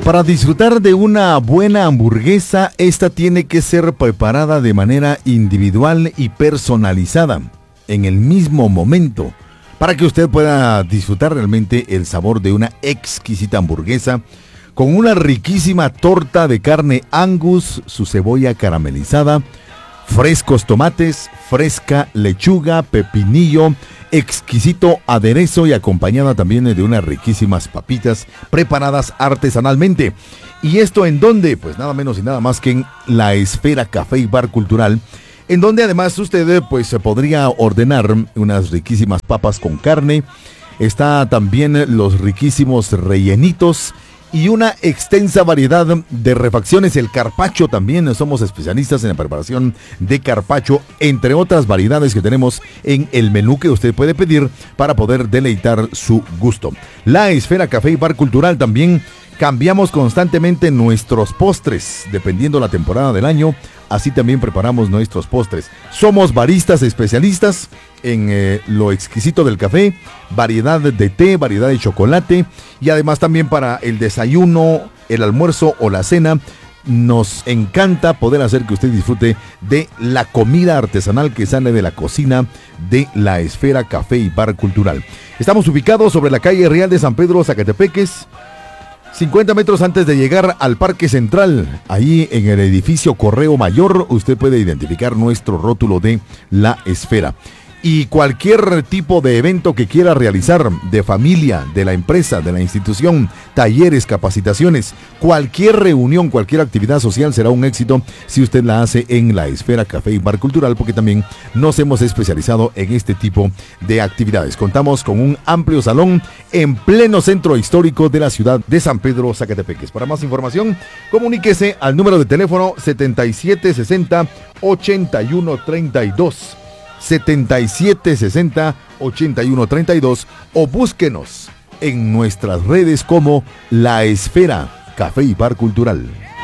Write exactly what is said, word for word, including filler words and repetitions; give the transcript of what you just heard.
Para disfrutar de una buena hamburguesa, esta tiene que ser preparada de manera individual y personalizada en el mismo momento, para que usted pueda disfrutar realmente el sabor de una exquisita hamburguesa con una riquísima torta de carne Angus, su cebolla caramelizada, frescos tomates, fresca lechuga, pepinillo, exquisito aderezo y acompañada también de unas riquísimas papitas preparadas artesanalmente. ¿Y esto en dónde? Pues nada menos y nada más que en La Esfera Café y Bar Cultural, en donde además usted pues podría ordenar unas riquísimas papas con carne. Está también los riquísimos rellenitos y una extensa variedad de refacciones. El carpaccio también, somos especialistas en la preparación de carpaccio, entre otras variedades que tenemos en el menú que usted puede pedir para poder deleitar su gusto. La Esfera Café y Bar Cultural también cambiamos constantemente nuestros postres, dependiendo la temporada del año. Así también preparamos nuestros postres. Somos baristas especialistas en eh, lo exquisito del café, variedad de té, variedad de chocolate y además también para el desayuno, el almuerzo o la cena. Nos encanta poder hacer que usted disfrute de la comida artesanal que sale de la cocina de La Esfera Café y Bar Cultural. Estamos ubicados sobre la calle Real de San Pedro, Zacatepeques, cincuenta metros antes de llegar al Parque Central. Ahí en el edificio Correo Mayor usted puede identificar nuestro rótulo de La Esfera. Y cualquier tipo de evento que quiera realizar, de familia, de la empresa, de la institución, talleres, capacitaciones, cualquier reunión, cualquier actividad social será un éxito si usted la hace en La Esfera Café y Bar Cultural, porque también nos hemos especializado en este tipo de actividades. Contamos con un amplio salón en pleno centro histórico de la ciudad de San Pedro, Zacatepeques. Para más información, comuníquese al número de teléfono setenta y siete sesenta, ochenta y uno treinta y dos. setenta y siete sesenta, ochenta y uno treinta y dos o búsquenos en nuestras redes como La Esfera Café y Bar Cultural.